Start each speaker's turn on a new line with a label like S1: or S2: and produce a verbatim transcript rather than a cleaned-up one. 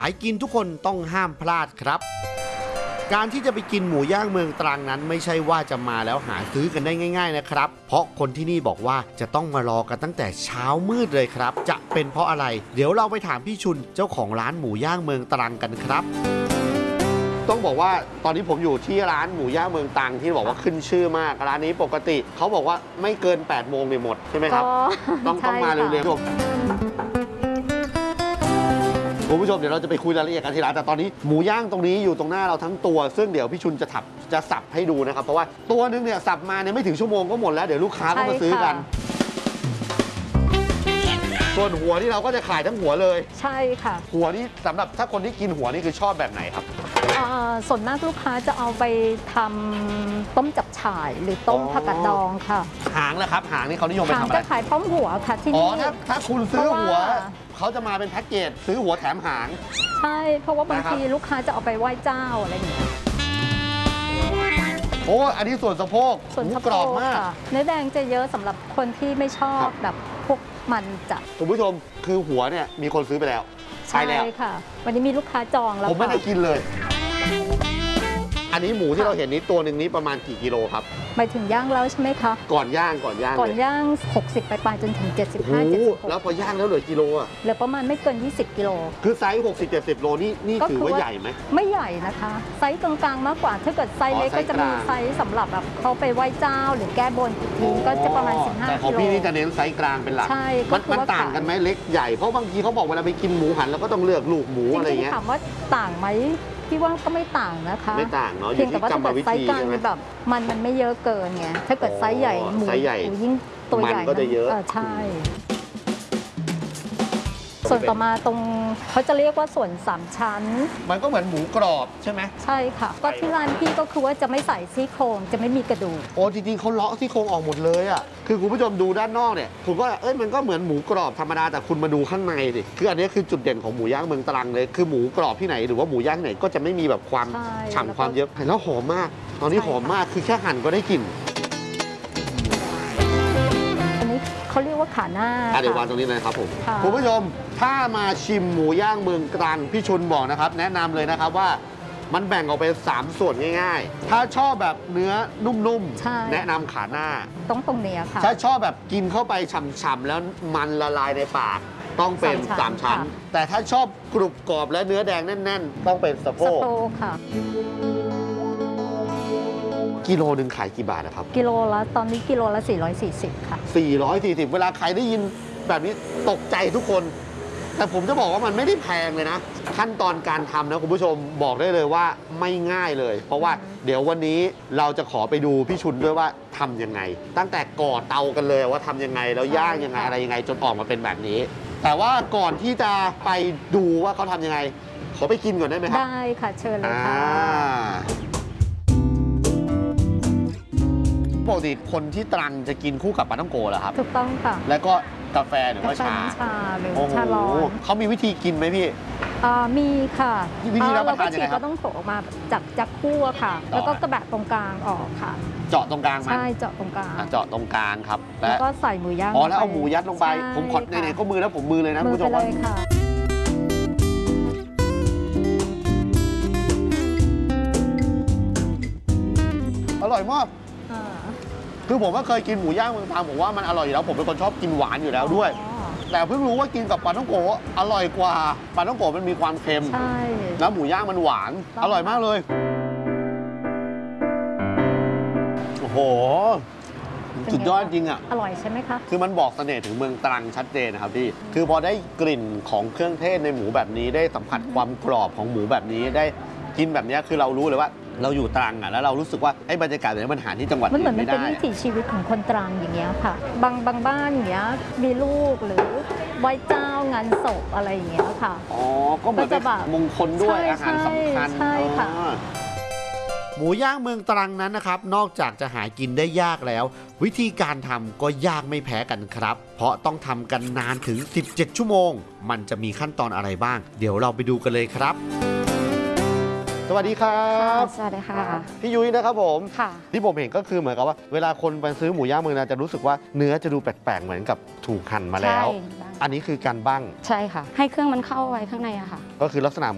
S1: ไอ้กินทุกคนต้องห้ามพลาดครับการที่จะไปกินหมูย่างเมืองตรังนั้นไม่ใช่ว่าจะมาแล้วหาซื้อกันได้ง่ายๆนะครับเพราะคนที่นี่บอกว่าจะต้องมารอกันตั้งแต่เช้ามืดเลยครับจะเป็นเพราะอะไรเดี๋ยวเราไปถามพี่ชุนเจ้าของร้านหมูย่างเมืองตรังกันครับต้องบอกว่าตอนนี้ผมอยู่ที่ร้านหมูย่างเมืองตรังที่บอกว่าขึ้นชื่อมากร้านนี้ปกติเขาบอกว่าไม่เกินแปดโมงเนี่ยหมดใช่ไหมครับต้องต้องมาเร็วๆคุณผู้ชมเดี๋ยวเราจะไปคุยรายละเอียดกันทีหลังแต่ตอนนี้หมูย่างตรงนี้อยู่ตรงหน้าเราทั้งตัวซึ่งเดี๋ยวพี่ชุนจะถับจะสับให้ดูนะครับเพราะว่าตัวนึงเนี่ยสับมาเนี่ยไม่ถึงชั่วโมงก็หมดแล้วเดี๋ยวลูกค้าก็มาซื้อกันส่วนหัวที่เราก็จะขายทั้งหัวเลยใช่ค่ะหัวนี้สำหรับถ้าคนที่กินหัวนี่คือชอบแบบไหนครับ
S2: ส่วนมากลูกค้าจะเอาไปทำต้มจับฉ่ายหรือต้มผักกาดดองค่ะ
S1: หางนะครับหางนี่เขานิยมไปทำอะไร
S2: จะขายพร้อมหัวค่ะที่
S1: นี่อ๋อถ้าถ้าคุณซื้อหัวเขาจะมาเป็นแพ็กเกจซื้อหัวแถมหาง
S2: ใช่เพราะว่าบางทีลูกค้าจะเอาไปไหว้เจ้าอะไรอย่างเงี้ย
S1: โอ้อันนี้ส่วนสะโพก
S2: ส่วนสะโพกกรอบมากเนื้อแดงจะเยอะสำหรับคนที่ไม่ชอบแบบพวกมันจัด
S1: คุณผู้ชมคือหัวเนี่ยมีคนซื้อไปแล้ว
S2: ใช่ค่ะวันนี้มีลูกค้าจองแล้ว
S1: ผมไม่ได้กินเลยอันนี้หมูที่เราเห็นนี้ตัวหนึ่งนี้ประมาณกี่กิโลครับ
S2: หมายถึงย่างแล้วใช่ไหมคะ
S1: ก่อนย่างก่อนย่าง
S2: ก่อนย่างหกสิบไปปลายจนถึงเจ็ดสิบห้า เจ็ดสิบหก
S1: แล้วพอย่างแล้วเหลือกิโลอ่ะ
S2: เหลือประมาณไม่เกินยี่สิบกิโล
S1: คือไซส์หกสิบ เจ็ดสิบโลนี่นี่ถือว่าใหญ่ไหม
S2: ไม่ใหญ่นะคะไซส์กลางๆมากกว่าถ้าเกิดไซส์เล็กก็จะมีไซส์สำหรับแบบเขาไปไหว้เจ้าหรือแก้บนทีก็จะประมาณสิบห้ากิโล
S1: แต่ของพี่นี่จะเน้นไซส์กลางเป็นหลัก
S2: ใช่
S1: มันต่างกันไหมเล็กใหญ่เพราะบางทีเขาบอกเวลาไปกินหมูหันแล้วก็ต้องเลือกลูกหมูอะไรเงี้ย
S2: ถามว่าต่างไหมพี่ว่าก็ไม่ต่างนะคะ
S1: ไม่ต่างเนาะ
S2: เพียงแต่ว่าถ้าเกิดไซส์กลางแบบมันมันไม่เยอะเกินไงถ้าเกิดไซส์ใหญ่หมูยิ่งตัวใหญ่
S1: ก็จะเยอะ
S2: ใช่ส่วนต่อมาตรงเขาจะเรียกว่าส่วนสามชั้น
S1: มันก็เหมือนหมูกรอบใช่ไหม
S2: ใช่ค่ะก็ที่ร้านพี่ก็คือว่าจะไม่ใส่ซี่โครงจะไม่มีกระดูก
S1: โอ้จริงๆเขาเลาะซี่โครงออกหมดเลยอ่ะคือคุณผู้ชมดูด้านนอกเนี่ยผมก็เอ้ยมันก็เหมือนหมูกรอบธรรมดาแต่คุณมาดูข้างในดิคืออันนี้คือจุดเด่นของหมูย่างเมืองตรังเลยคือหมูกรอบที่ไหนหรือว่าหมูย่างไหนก็จะไม่มีแบบความฉ่ำความเยอะแล้วหอมมากตอนนี้หอมมากคือแค่หั่นก็ได้กลิ่น
S2: เขาเรียกว่าขาหน้า
S1: เดี๋ยววางตรงนี้เลยครับผมคุณผู้ชมถ้ามาชิมหมูย่างเมืองตรังพี่ชุนบอกนะครับแนะนำเลยนะครับว่ามันแบ่งออกเป็นสามส่วนง่ายๆถ้าชอบแบบเนื้อนุ่มๆแนะนำขาหน้า
S2: ต้องตรงนี้ค่ะ
S1: ถ้าชอบแบบกินเข้าไปฉ่ำๆแล้วมันละลายในปากต้องเป็นสามชั้นแต่ถ้าชอบกรุบกรอบและเนื้อแดงแน่นๆต้องเป็นสะโพก
S2: ค่ะ
S1: กิโลหนึ่งขายกี่บาทนะครับ
S2: กิโลละตอนนี้กิโลละสี่ร้อยสี่สิบค่ะ
S1: สี่ร้อยสี่สิบเวลาใครได้ยินแบบนี้ตกใจทุกคนแต่ผมจะบอกว่ามันไม่ได้แพงเลยนะขั้นตอนการทำนะคุณผู้ชมบอกได้เลยว่าไม่ง่ายเลยเพราะว่าเดี๋ยววันนี้เราจะขอไปดูพี่ชุนด้วยว่าทำยังไงตั้งแต่ก่อเตากันเลยว่าทำยังไงแล้วย่างยังไงอะไรยังไงจนออกมาเป็นแบบนี้แต่ว่าก่อนที่จะไปดูว่าเขาทำยังไงขอไปกินก่อนได้ไหมครับ
S2: ได้ค่ะเชิญเลยค่ะ
S1: ปกติคนที่ตรังจะกินคู่กับปลาท่องโกเหรอครับ
S2: ถูกต้องค่ะ
S1: แล้วก็กาแฟหรือว่าชา
S2: ชาหรือชาร้อน
S1: เขามีวิธีกินไหมพี่
S2: มีค่ะ
S1: วิธีรับประทานยังไงครับ
S2: เราก็ต้องโถออกมาจากจากคู่ค่ะแล้วก็กระแบะตรงกลางออกค่ะ
S1: เจาะตรงกลางไหม
S2: ใช่เจาะตรงกลาง
S1: เจาะตรงกลางครับ
S2: แล้วก็ใส่หมูย่าง
S1: อ๋อแล้วเอาหมูยัดลงไปผมขอไหนๆก็มือแล้วผมมือเลยนะคุณผู้ชมว่าอร่อยมากคือผมก็เคยกินหมูย่างเมืองตรังผมว่ามันอร่อยอยู่แล้วผมเป็นคนชอบกินหวานอยู่แล้วด้วยแต่เพิ่งรู้ว่ากินกับปลาท่องโกอร่อยกว่าปลาท่องโกมันมีความเค็มแล้วหมูย่างมันหวานอร่อยมากเลยโอ้โหสุดยอดจริงอ่ะ
S2: อร่อยใช่ไหมคะ
S1: คือมันบอกเสน่ห์ถึงเมืองตรังชัดเจนนะครับพี่คือพอได้กลิ่นของเครื่องเทศในหมูแบบนี้ได้สัมผัสความกรอบของหมูแบบนี้ได้กินแบบนี้คือเรารู้เลยว่าเราอยู่ตรังอ่ะแล้วเรารู้สึกว่าไอ้บรรยากาศแบบนี้มันหาที่จังหวัด
S2: มันเหมือน
S1: ไ
S2: มันเป็นวิถีชีวิตของคนตรังอย่างเงี้ยค่ะบางบางบ้านอย่างเงี้ยมีลูกหรือไหว้เจ้างานศพอะไรอย่างเงี้ยค่ะ
S1: อ๋อก็เหมือนเป็นมงคลด้วยอาหารสำคัญ
S2: ใช่ค่ะ
S1: หมูย่างเมืองตรังนั้นนะครับนอกจากจะหากินได้ยากแล้ววิธีการทำก็ยากไม่แพ้กันครับเพราะต้องทำกันนานถึงสิบเจ็ดชั่วโมงมันจะมีขั้นตอนอะไรบ้างเดี๋ยวเราไปดูกันเลยครับสวัสดีครับ
S3: สวัสดีค่ะ
S1: พี่ยุ้ยนะครับผม
S3: ค่ะ
S1: ที่ผมเห็นก็คือเหมือนกับว่าเวลาคนไปซื้อหมูย่างเมืองตรังจะรู้สึกว่าเนื้อจะดูแปลกๆเหมือนกับถูกหั่นมาแล้วอันนี้คือการบั้ง
S3: ใช่ค่ะให้เครื่องมันเข้าไว้ข้างในอะค่ะ
S1: ก็คือลักษณะ